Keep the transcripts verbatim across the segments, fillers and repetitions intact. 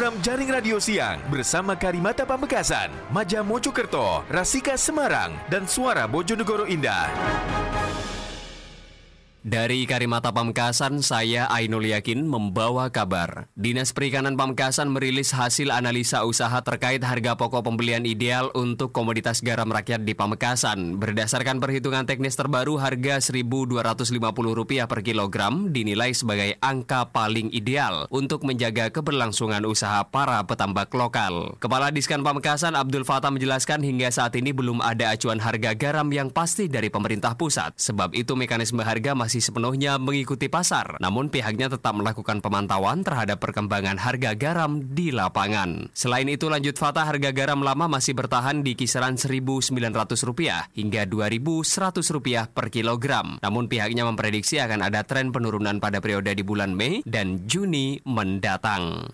program Jaring Radio Siang bersama Karimata Pamekasan, Maja Mojokerto, Rasika Semarang, dan Suara Bojonegoro Indah. Dari Karimata Pamekasan, saya Ainul Yakin membawa kabar. Dinas Perikanan Pamekasan merilis hasil analisa usaha terkait harga pokok pembelian ideal untuk komoditas garam rakyat di Pamekasan. Berdasarkan perhitungan teknis terbaru, harga seribu dua ratus lima puluh rupiah per kilogram dinilai sebagai angka paling ideal untuk menjaga keberlangsungan usaha para petambak lokal. Kepala Diskan Pamekasan Abdul Fatah menjelaskan hingga saat ini belum ada acuan harga garam yang pasti dari pemerintah pusat. Sebab itu mekanisme harga masih sepenuhnya mengikuti pasar, namun pihaknya tetap melakukan pemantauan terhadap perkembangan harga garam di lapangan. Selain itu, lanjut Fatah, harga garam lama masih bertahan di kisaran seribu sembilan ratus rupiah hingga dua ribu seratus rupiah per kilogram. Namun pihaknya memprediksi akan ada tren penurunan pada periode di bulan Mei dan Juni mendatang.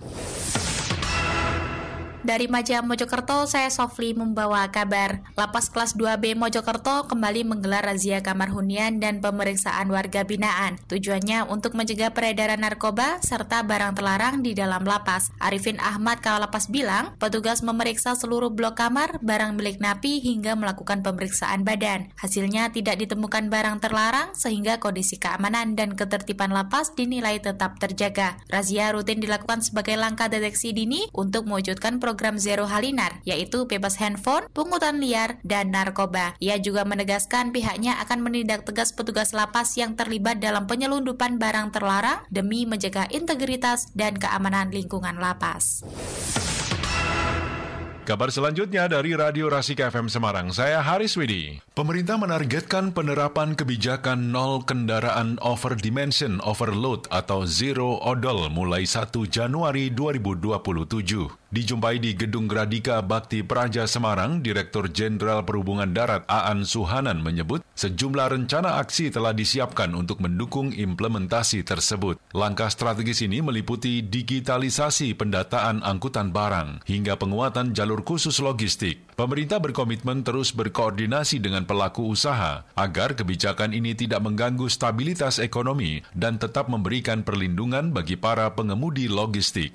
Dari Maja Mojokerto, saya Sofli membawa kabar. Lapas kelas dua B Mojokerto kembali menggelar razia kamar hunian dan pemeriksaan warga binaan. Tujuannya untuk mencegah peredaran narkoba serta barang terlarang di dalam lapas. Arifin Ahmad Kalapas bilang, petugas memeriksa seluruh blok kamar, barang milik napi hingga melakukan pemeriksaan badan. Hasilnya tidak ditemukan barang terlarang sehingga kondisi keamanan dan ketertiban lapas dinilai tetap terjaga. Razia rutin dilakukan sebagai langkah deteksi dini untuk mewujudkan program program Zero Halinar, yaitu bebas handphone, pungutan liar, dan narkoba. Ia juga menegaskan pihaknya akan menindak tegas petugas lapas yang terlibat dalam penyelundupan barang terlarang demi menjaga integritas dan keamanan lingkungan lapas. Kabar selanjutnya dari Radio Rasika F M Semarang, saya Haris Widi. Pemerintah menargetkan penerapan kebijakan nol kendaraan over dimension overload atau zero odol mulai satu Januari dua ribu dua puluh tujuh. Dijumpai di Gedung Gradika Bakti Praja Semarang, Direktur Jenderal Perhubungan Darat Aan Suhanan menyebut sejumlah rencana aksi telah disiapkan untuk mendukung implementasi tersebut. Langkah strategis ini meliputi digitalisasi pendataan angkutan barang hingga penguatan jalur khusus logistik. Pemerintah berkomitmen terus berkoordinasi dengan pelaku usaha agar kebijakan ini tidak mengganggu stabilitas ekonomi dan tetap memberikan perlindungan bagi para pengemudi logistik.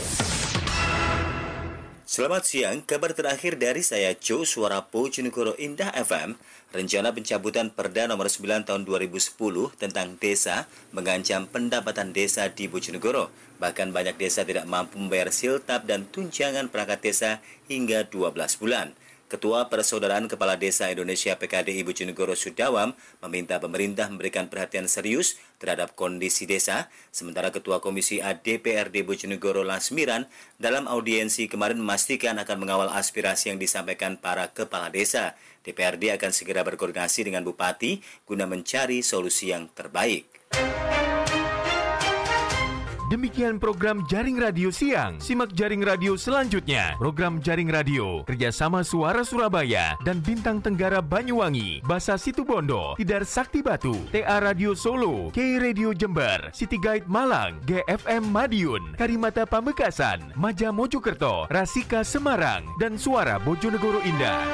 Selamat siang, kabar terakhir dari saya Joe Suara Bojonegoro Indah F M. Rencana pencabutan Perda nomor sembilan tahun dua ribu sepuluh tentang desa mengancam pendapatan desa di Bojonegoro. Bahkan banyak desa tidak mampu membayar siltap dan tunjangan perangkat desa hingga dua belas bulan. Ketua Persaudaraan Kepala Desa Indonesia P K D I Bojonegoro Sudawam meminta pemerintah memberikan perhatian serius terhadap kondisi desa, sementara Ketua Komisi A D P R D Bojonegoro Lasmiran dalam audiensi kemarin memastikan akan mengawal aspirasi yang disampaikan para kepala desa. D P R D akan segera berkoordinasi dengan Bupati guna mencari solusi yang terbaik. Demikian program Jaring Radio Siang. Simak Jaring Radio selanjutnya. Program Jaring Radio kerjasama Suara Surabaya dan Bintang Tenggara Banyuwangi, Basa Situbondo, Tidar Sakti Batu, T A Radio Solo, K Radio Jember, City Guide Malang, G F M Madiun, Karimata Pamekasan, Maja Mojokerto, Rasika Semarang, dan Suara Bojonegoro Indah.